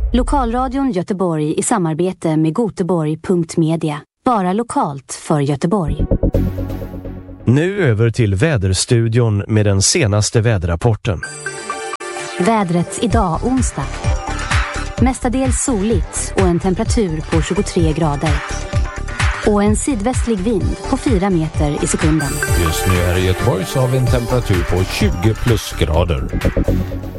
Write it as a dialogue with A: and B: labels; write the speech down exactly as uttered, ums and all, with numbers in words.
A: Lokalradion Göteborg i samarbete med Göteborg punkt media. Bara lokalt för Göteborg.
B: Nu över till väderstudion med den senaste väderrapporten.
A: Vädret idag onsdag. Mestadels soligt och en temperatur på tjugotre grader. Och en sydvästlig vind på fyra meter i sekunden.
C: Just nu här i Göteborg så har vi en temperatur på tjugo plusgrader.